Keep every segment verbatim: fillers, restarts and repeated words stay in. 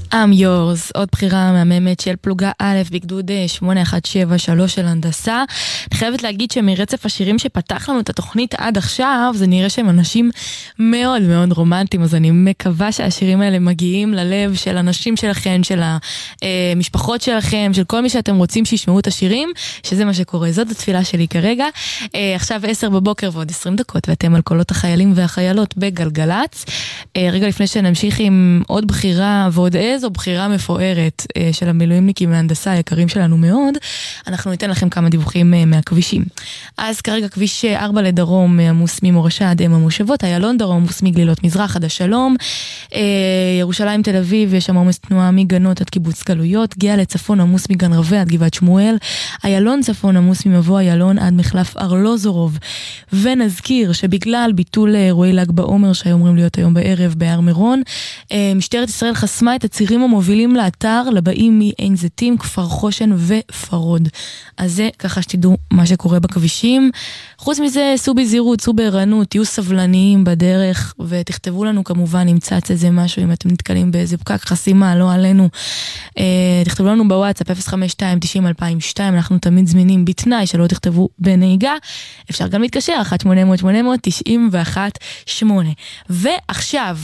I'm yours, עוד בחירה מהממת של פלוגה א' בגדוד שמונה אחת שבע שלוש של הנדסה. אני חייבת להגיד שמרצף השירים שפתח לנו את התוכנית עד עכשיו, זה נראה שהם אנשים מאוד מאוד רומנטיים, אז אני מקווה שהשירים האלה מגיעים ללב של אנשים שלכם, של המשפחות שלכם, של כל מי שאתם רוצים שישמעו את השירים, שזה מה שקורה. זאת התפילה שלי כרגע. עכשיו עשר בבוקר ועוד עשרים דקות, ואתם על קולות החיילים והחיילות בגלגלץ. רגע לפני שנמשיך עם עוד בחירה ועוד איזו בחירה מפוארת של המילואימניקים וההנדסה היקרים שלנו מאוד, אנחנו ניתן לכם כמה דיווחים מהכבישים. אז כרגע כביש ארבע לדרום עמוס ממורשה עד אם המושבות, איילון דרום עמוס מגלילות מזרח עד השלום, ירושלים תל אביב יש שם עומס תנועה מגנות עד קיבוץ גלויות, גאה לצפון עמוס מגן רווה עד גבעת שמואל, איילון צפון עמוס ממבוא איילון עד מחלף ארלוזורוב. ונזכיר שבגלל ביטול אירועי ל"ג בעומר שהיו אמורים להיות היום בערב בהר מירון, משטרת ישראל חסמה את הצירים המובילים לאתר לבאים מעין זיתים, כפר חושן ופרוד. אז זה ככה שתדעו מה שקורה בכבישים. חוץ מזה, סעו בזהירות, סעו בערנות, תהיו סבלניים בדרך, ותכתבו לנו כמובן אם צץ איזה משהו, אם אתם נתקלים באיזה פקק חסימה, לא עלינו. תכתבו לנו בוואטסאפ אפס חמש שתיים תשעים אלפיים ושתיים, אנחנו תמיד זמינים בתנאי שלא תכתבו בנהיגה. אפשר גם להתקשר אחת שמונה אפס אפס שמונה אפס אפס תשעים ואחת שמונה. ועכשיו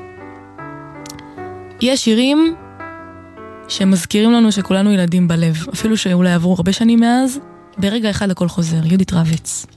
יש שירים שמזכירים לנו שכולנו ילדים בלב, אפילו שאולי עברו הרבה שנים מאז, ברגע אחד הכל חוזר. יהודית רביץ.